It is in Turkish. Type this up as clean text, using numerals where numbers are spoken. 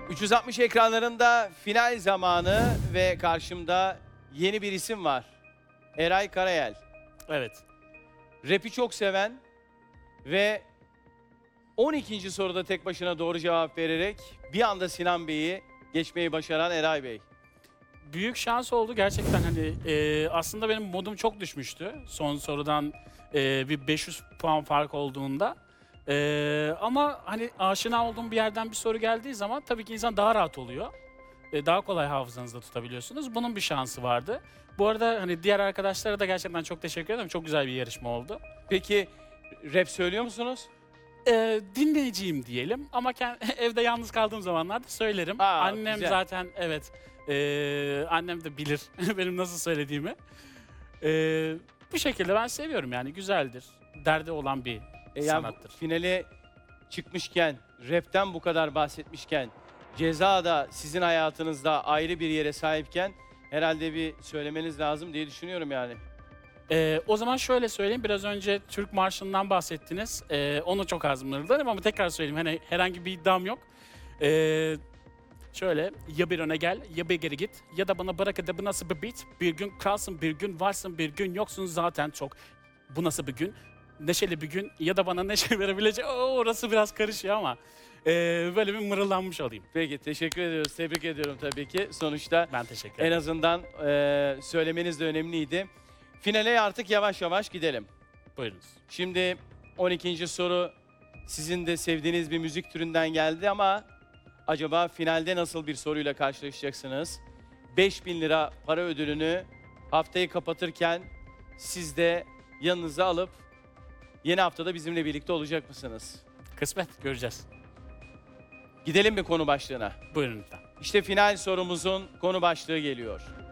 360 ekranlarında final zamanı ve karşımda yeni bir isim var. Eray Karayel. Evet. Rap'i çok seven ve 12. soruda tek başına doğru cevap vererek bir anda Sinan Bey'i geçmeyi başaran Eray Bey. Büyük şans oldu gerçekten, hani aslında benim modum çok düşmüştü son sorudan bir 500 puan fark olduğunda. Ama hani aşina olduğum bir yerden bir soru geldiği zaman tabii ki insan daha rahat oluyor. Daha kolay hafızanızda tutabiliyorsunuz. Bunun bir şansı vardı. Bu arada hani diğer arkadaşlara da gerçekten çok teşekkür ederim. Çok güzel bir yarışma oldu. Peki rap söylüyor musunuz? Dinleyiciyim diyelim ama evde yalnız kaldığım zamanlarda söylerim. Aa, Annem güzel. zaten evet, annem de bilir benim nasıl söylediğimi. Bu şekilde ben seviyorum, yani güzeldir. Derdi olan bir Yani sanattır. finale çıkmışken, rapten bu kadar bahsetmişken, Ceza da sizin hayatınızda ayrı bir yere sahipken herhalde bir söylemeniz lazım diye düşünüyorum yani. O zaman şöyle söyleyeyim, biraz önce Türk Marşı'ndan bahsettiniz. Onu çok az mırıldanırım ama tekrar söyleyeyim, hani herhangi bir iddiam yok. Şöyle, ya bir öne gel ya bir geri git ya da bana bırak hadi, bu nasıl bir beat? Bir gün kralsın, bir gün varsın, bir gün yoksun zaten çok. Bu nasıl bir gün? Neşeli bir gün ya da bana neşe verebilecek. Orası biraz karışıyor ama böyle bir mırıldanmış olayım. Peki, teşekkür ediyoruz. Tebrik ediyorum tabii ki. Sonuçta Ben teşekkür en ederim. azından söylemeniz de önemliydi. Finale artık yavaş yavaş gidelim. Buyurunuz. Şimdi 12. soru sizin de sevdiğiniz bir müzik türünden geldi ama acaba finalde nasıl bir soruyla karşılaşacaksınız? 5.000 lira para ödülünü haftayı kapatırken siz de yanınıza alıp yeni haftada bizimle birlikte olacak mısınız? Kısmet, göreceğiz. Gidelim mi konu başlığına? Buyurun lütfen. İşte final sorumuzun konu başlığı geliyor.